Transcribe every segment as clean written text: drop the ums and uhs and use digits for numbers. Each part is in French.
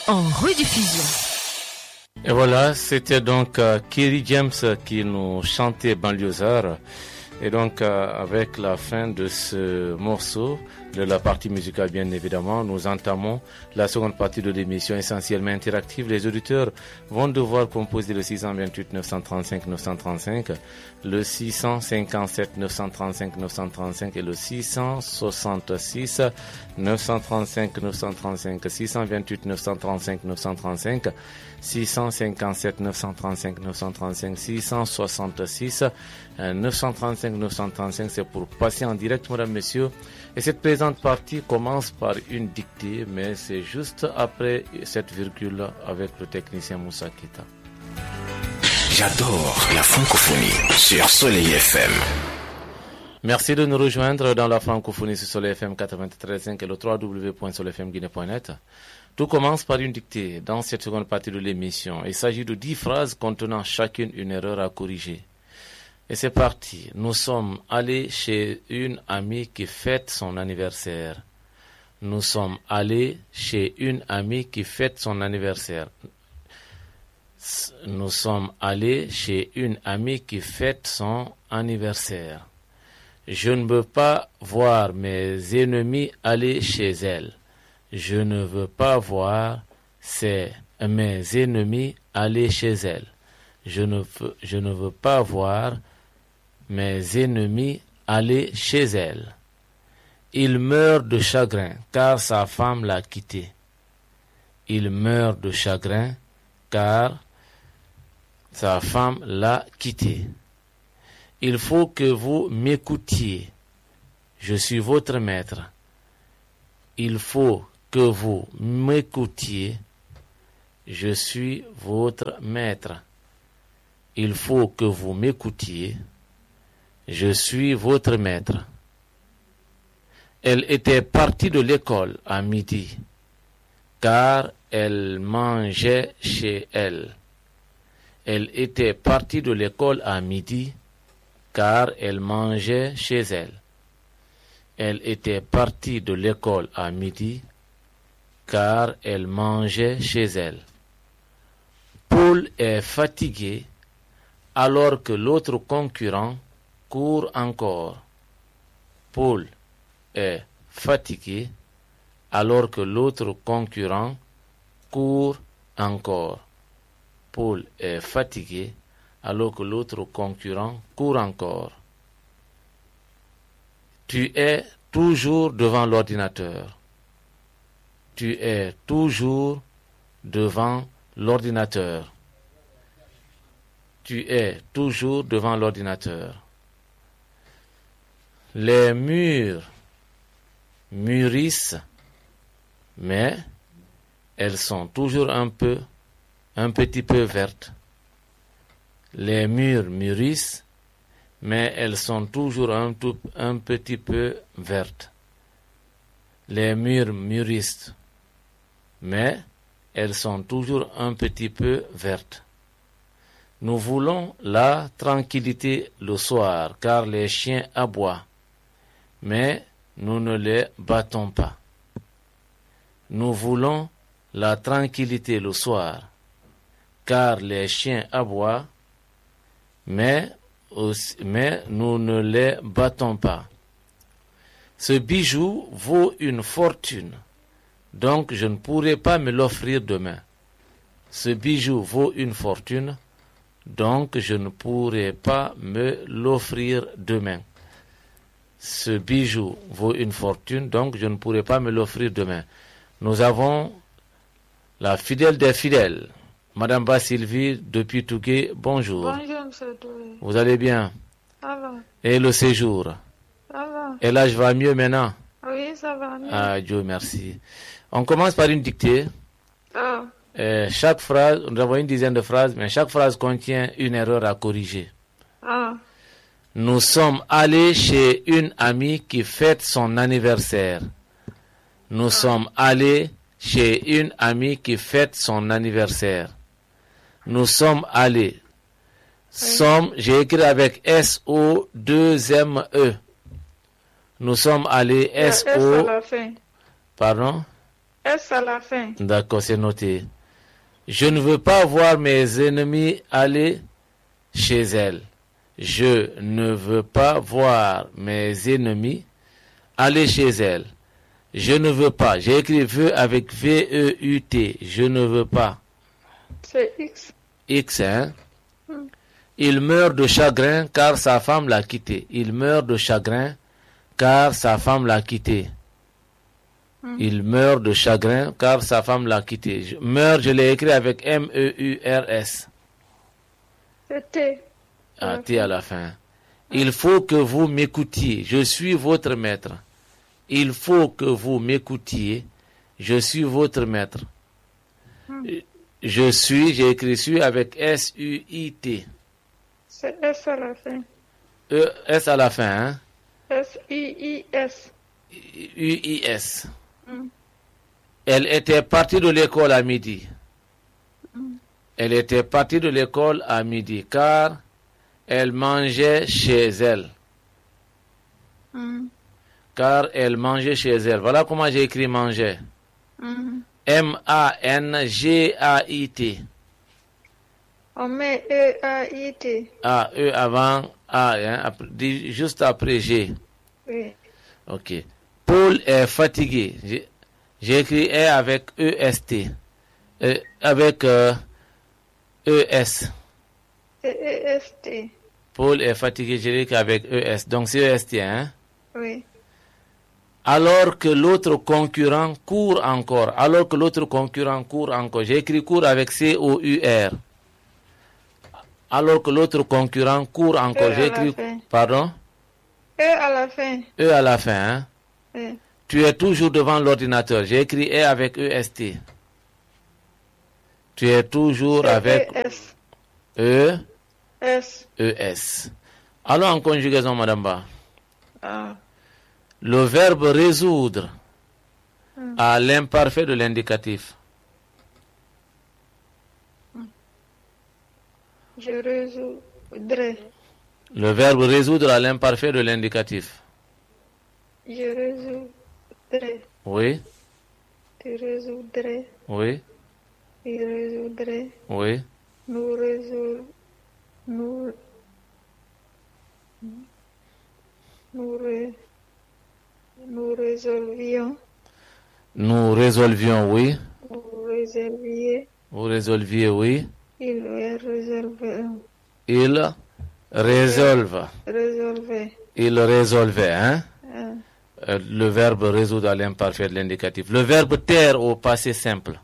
en rediffusion. Et voilà, c'était donc Kerry James qui nous chantait Banlieusard. Et donc, avec la fin de ce morceau, de la partie musicale bien évidemment, nous entamons la seconde partie de l'émission essentiellement interactive. Les auditeurs vont devoir composer le 628 935 935, le 657 935 935 et le 666 935 935, 628 935 935, 657 935 935, 666 935 935, c'est pour passer en direct, mesdames, messieurs. Et cette présente partie commence par une dictée, mais c'est juste après cette virgule avec le technicien Moussa Kita. J'adore la francophonie sur Soleil FM. Merci de nous rejoindre dans la francophonie sur Soleil FM 93.5 et le www.soleilfmguinée.net. Tout commence par une dictée. Dans cette seconde partie de l'émission, il s'agit de 10 phrases contenant chacune une erreur à corriger. Et c'est parti. Nous sommes allés chez une amie qui fête son anniversaire. Nous sommes allés chez une amie qui fête son anniversaire. Nous sommes allés chez une amie qui fête son anniversaire. Je ne veux pas voir mes ennemis aller chez elle. Je ne veux pas voir mes ennemis aller chez elle. Je ne veux pas voir mes ennemis aller chez elle. Il meurt de chagrin car sa femme l'a quitté. Il meurt de chagrin car sa femme l'a quitté. Il faut que vous m'écoutiez. Je suis votre maître. Il faut que vous m'écoutiez. Je suis votre maître. Il faut que vous m'écoutiez. Je suis votre maître. Elle était partie de l'école à midi, car elle mangeait chez elle. Elle était partie de l'école à midi, car elle mangeait chez elle. Elle était partie de l'école à midi, car elle mangeait chez elle. Paul est fatigué, alors que l'autre concurrent court encore. Paul est fatigué alors que l'autre concurrent court encore. Paul est fatigué alors que l'autre concurrent court encore. Tu es toujours devant l'ordinateur. Tu es toujours devant l'ordinateur. Tu es toujours devant l'ordinateur. Les murs mûrissent, mais elles sont toujours un petit peu vertes. Les murs mûrissent, mais elles sont toujours un petit peu vertes. Les murs mûrissent, mais elles sont toujours un petit peu vertes. Nous voulons la tranquillité le soir, car les chiens aboient, mais nous ne les battons pas. Nous voulons la tranquillité le soir, car les chiens aboient, mais nous ne les battons pas. Ce bijou vaut une fortune, donc je ne pourrai pas me l'offrir demain. Ce bijou vaut une fortune, donc je ne pourrai pas me l'offrir demain. Ce bijou vaut une fortune, donc je ne pourrai pas me l'offrir demain. Nous avons la fidèle des fidèles, Madame Bassylvie depuis Tougué. Bonjour. Bonjour, M. Touré. Vous allez bien? Ça va. Et le séjour? Ça va. Et là, je vais mieux maintenant? Oui, ça va mieux. Ah, Dieu merci. On commence par une dictée. Ah. Chaque phrase, nous avons une dizaine de phrases, mais chaque phrase contient une erreur à corriger. Ah. Nous sommes allés chez une amie qui fête son anniversaire. Nous sommes allés chez une amie qui fête son anniversaire. Nous sommes allés. Somme, j'ai écrit avec S-O-2-M-E. Nous sommes allés S-O. S à la fin. Pardon? S à la fin. D'accord, c'est noté. Je ne veux pas voir mes ennemis aller chez elle. Je ne veux pas voir mes ennemis aller chez elle. Je ne veux pas. J'ai écrit veut avec V-E-U-T. Je ne veux pas. C'est X. X, hein? Il meurt de chagrin car sa femme l'a quitté. Il meurt de chagrin car sa femme l'a quitté. Il meurt de chagrin car sa femme l'a quitté. Meurt, je l'ai écrit avec M-E-U-R-S. C'est T. Ah, T à la fin. Il faut que vous m'écoutiez. Je suis votre maître. Il faut que vous m'écoutiez. Je suis votre maître. Je suis, j'ai écrit suis avec S-U-I-T. C'est S à la fin. S à la fin, hein? S-I-I-S. U-I-S. Elle était partie de l'école à midi. Elle était partie de l'école à midi car elle mangeait chez elle. Car elle mangeait chez elle. Voilà comment j'ai écrit manger. M-A-N-G-A-I-T. On met E-A-I-T. Ah, E avant A, hein, juste après G. Oui. Ok. Paul est fatigué. J'ai écrit E avec E-S-T. Avec E-S. C'est E-S-T. Paul est fatigué, j'ai écrit avec E-S. Donc c'est E-S-T, hein? Oui. Alors que l'autre concurrent court encore. Alors que l'autre concurrent court encore. J'ai écrit court avec C-O-U-R. Alors que l'autre concurrent court encore. J'ai écrit... Pardon? E à la fin. E à la fin, hein? Oui. Tu es toujours devant l'ordinateur. J'ai écrit E avec E-S-T. Tu es toujours avec E-S. E-S. S. Allons en conjugaison, Madame Ba. Ah. Le verbe résoudre à l'imparfait de l'indicatif. Je résoudrai. Le verbe résoudre à l'imparfait de l'indicatif. Je résoudrai. Oui, Tu résoudrais. oui, Il résoudrait. oui. Nous résolvons. Nous résolvions. Nous résolvions, oui. Vous résolviez. Vous résolviez, oui. Il résolvait. Il résolve. Résolvait. Il résolvait, hein? Ah. Le verbe résoudre à l'imparfait de l'indicatif. Le verbe taire au passé simple.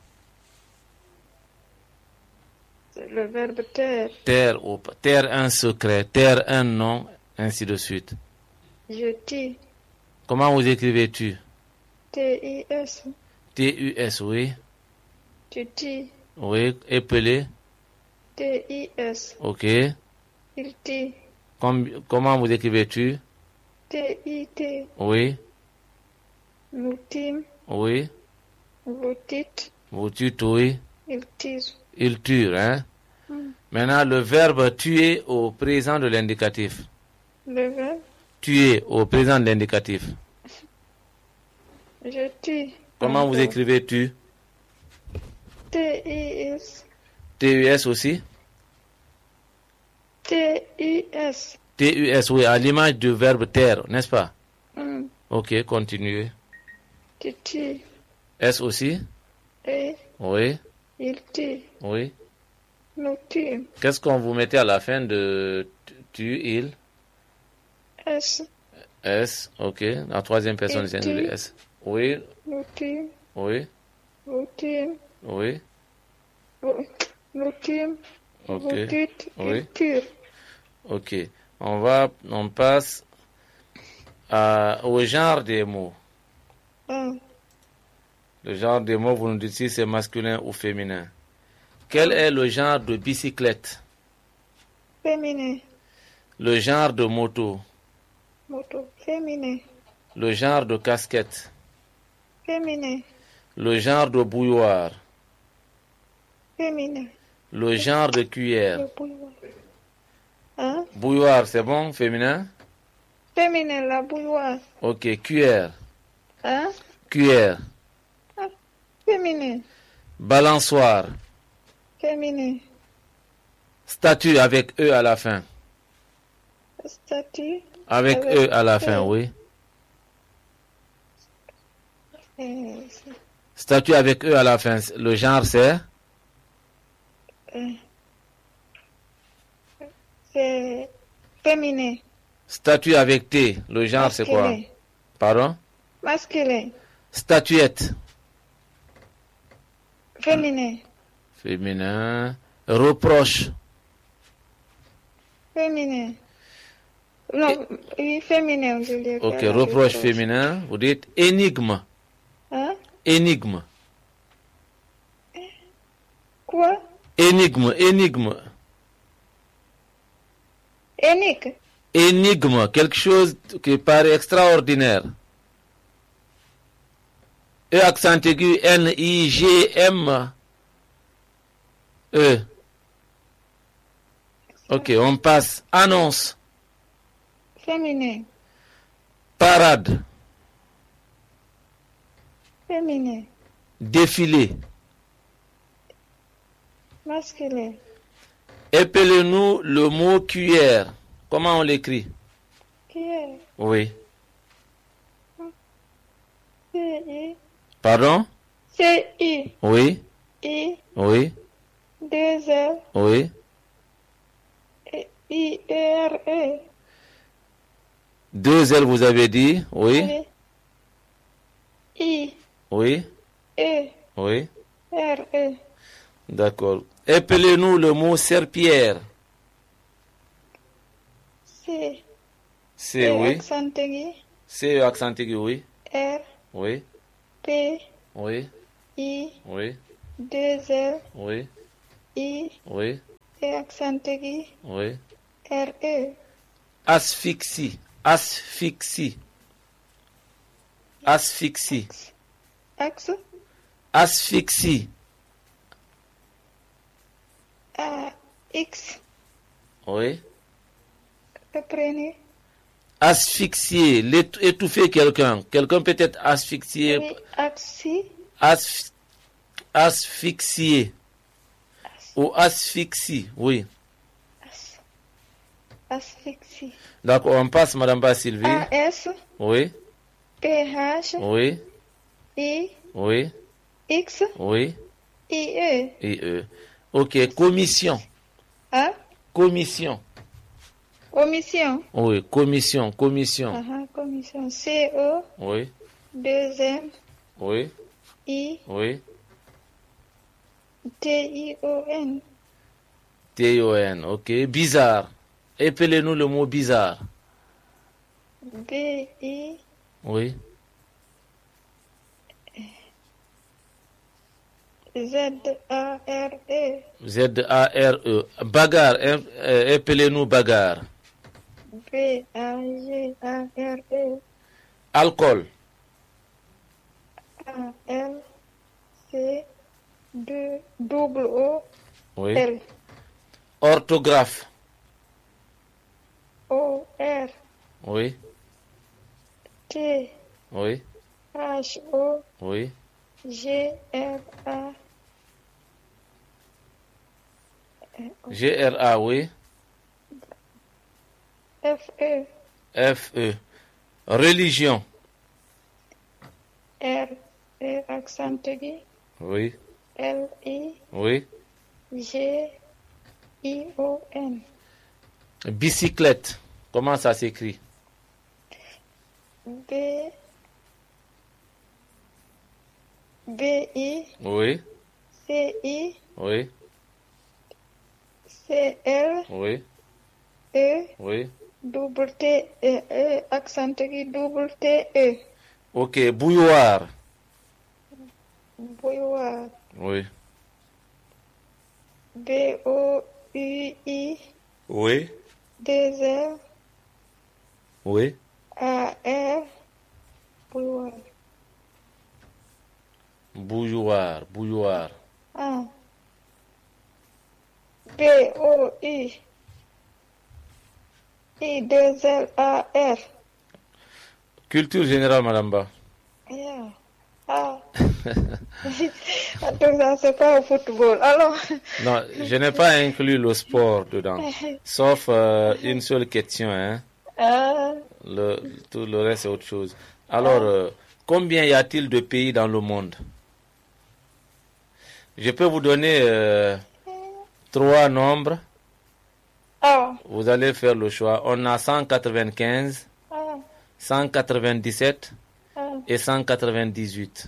C'est le verbe taire. Taire un secret, taire un nom, ainsi de suite. Je tis. Comment vous écrivez tu? T-I-S. T-U-S, oui. Tu tis. Oui, épelé. T-I-S. Ok. Il tit. Comment vous écrivez tu? T-I-T. Oui, Nous tîmes. oui. Vous dites. Vous tuez, oui. Il tire. Il tue, hein? Maintenant, le verbe tuer au présent de l'indicatif. Le verbe. Tuer au présent de l'indicatif. Je tue. Comment vous écrivez tu? T-I-S. T-U-S aussi? T-I-S. T-U-S, oui, à l'image du verbe taire, n'est-ce pas? Mm. Ok, continuez. Tu tis. S aussi? Et Oui, il tue. oui. Nous tûmes. Qu'est-ce qu'on vous mettait à la fin de tu, il? S. S, ok. La troisième personne Il singulier, tue. S. Oui, Nous tûmes. oui, Vous tûmes. oui. Nous tûmes. Ok, Vous dites. oui. Il tue. ok. On passe au genre des mots. Mm. Le genre des mots, vous nous dites si c'est masculin ou féminin. Quel est le genre de bicyclette? Féminin. Le genre de moto? Moto. Féminin. Le genre de casquette? Féminin. Le genre de bouilloire? Féminin. Le genre de cuillère? Le bouilloire. Hein? Bouilloire, c'est bon, féminin? Féminin, la bouilloire. Ok, cuillère. Hein? Cuillère. Féminin. Balançoire. Féminin. Statue avec E à la fin. Statue. Avec E à la fin, oui. Statue avec E à la fin. Le genre c'est C'est féminin. statue avec T. Le genre c'est quoi? Masculin. Pardon? Masculin. Statuette. Féminin. Féminin. Reproche. Féminin. Non, oui, féminin, je l'ai Ok, fait, reproche féminin. Vous dites énigme. Hein? Énigme. Quoi? Énigme. Énigme. Énigme. Énigme. Quelque chose qui paraît extraordinaire. E accent aigu, N-I-G-M. E. Ok, on passe. Annonce. Féminin. Parade. Féminin. Défilé. Masculin. Appelez-nous le mot cuillère. Comment on l'écrit? Qui est? Oui. C-I. Pardon? C-I. Oui. I. Oui. 2 L. Oui. I-R-E. 2 L, vous avez dit? Oui. I. Oui. E. Oui. R-E. D'accord. Appelez-nous le mot serpillère. C. C'est oui. Accent aigu. C'est accent aigu, oui. R. Oui. P. Oui. I. Oui. 2 L. Oui. I. Oui. Et accent aigu. Oui. R-E. Asphyxie. Asphyxie. Asphyxie. Axe. Asphyxie. A. X. Oui. Reprenez. Asphyxier. Étouffer quelqu'un. Quelqu'un peut être asphyxié. Oui. Axi. Asphyxier. Ou asphyxie. Oui. Asphyxie. D'accord, on passe, Madame Basylvie. A-S. Oui. P-H. Oui. I. Oui. X. Oui. I-E. Et E. Ok, commission. A. Commission. Omission. Oui, commission. Commission. Commission. C-O. Oui. 2 M. Oui. I. Oui. T-I-O-N. T-O-N. Ok. Bizarre. Appelez-nous le mot bizarre. B-I. Oui. Z-A-R-E. Z-A-R-E. Bagarre. Appelez-nous bagarre. B-A-G-A-R-E. Alcool. A-L-C. Double O. Oui. L. Orthographe. O-R. Oui. T. Oui. H-O. Oui. G-R-A. G-R-A, oui. F-E. F-E. Religion. R-E. Accent aigu. Oui. L-I. Oui. G-I-O-N. Bicyclette. Comment ça s'écrit? B. B-I. Oui. C-I. Oui. C-L. Oui. E. Oui. Double T. E. Accent aigu. Double T-E. Ok. Bouilloire. Bouilloire. Oui. B-O-U-I. Oui. 2 Oui. A-R. Bouilloire. Bouilloire. Bouilloire. Ah. B-O-I. I-2-L-A-R. Culture générale, Madame Ba. Yeah. Ah. En tout cas, c'est pas au football. Alors. Non, je n'ai pas inclus le sport dedans. Sauf une seule question, hein. Tout le reste, c'est autre chose. Alors, combien y a-t-il de pays dans le monde? Je peux vous donner 3 nombres. Vous allez faire le choix. On a 195, 197 et 198.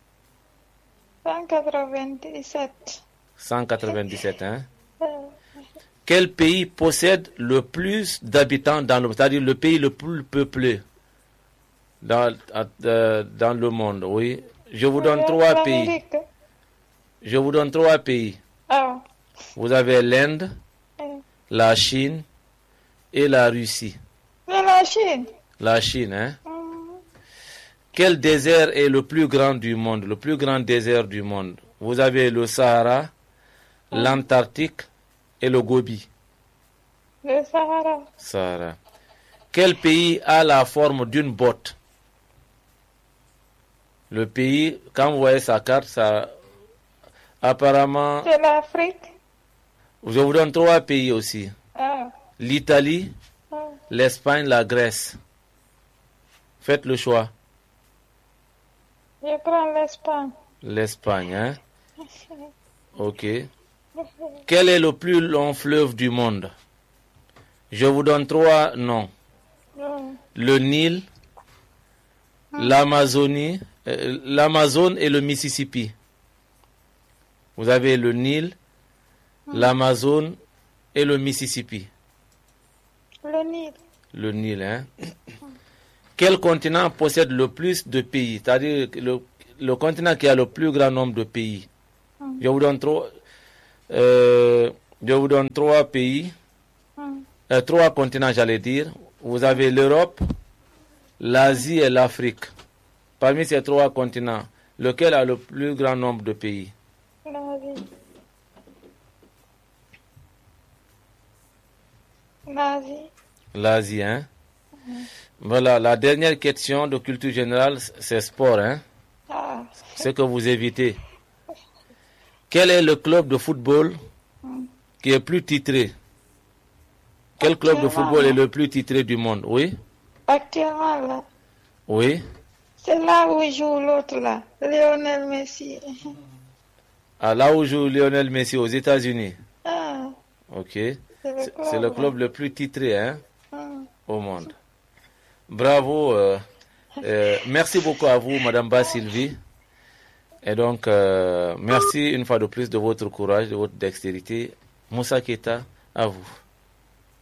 197. 197, hein? Quel pays possède le plus d'habitants dans le monde, c'est-à-dire le pays le plus peuplé dans le monde, oui. Je vous donne 3 pays. Je vous donne 3 pays. Vous avez l'Inde, la Chine et la Russie. Mais la Chine. La Chine, hein? Quel désert est le plus grand du monde, le plus grand désert du monde? Vous avez le Sahara, l'Antarctique et le Gobi. Le Sahara. Sahara. Quel pays a la forme d'une botte? Le pays, quand vous voyez sa carte, ça apparemment... C'est l'Afrique. Je vous donne 3 pays aussi. L'Italie, l'Espagne, la Grèce. Faites le choix. Je prends l'Espagne. L'Espagne, hein? Ok. Quel est le plus long fleuve du monde? Je vous donne 3 noms. Le Nil, l'Amazonie, l'Amazone et le Mississippi. Vous avez le Nil, l'Amazone et le Mississippi. Le Nil. Le Nil, hein? Quel continent possède le plus de pays? C'est-à-dire le continent qui a le plus grand nombre de pays. Je vous donne 3 pays. 3 continents, j'allais dire. Vous avez l'Europe, l'Asie et l'Afrique. Parmi ces 3 continents, lequel a le plus grand nombre de pays? L'Asie. L'Asie. L'Asie, hein? Voilà, la dernière question de culture générale, c'est sport, hein? C'est que vous évitez. Quel est le club de football qui est plus titré? Quel club de football est le plus titré du monde? Oui? Actuellement, là. Oui? C'est là où joue l'autre, là. Lionel Messi. Ah, là où joue Lionel Messi, aux États-Unis? Ok. C'est le club le plus titré, hein? Au monde. Bravo. Merci beaucoup à vous, Madame Bas-Sylvie. Et donc, merci une fois de plus de votre courage, de votre dextérité. Moussa Keita, à vous.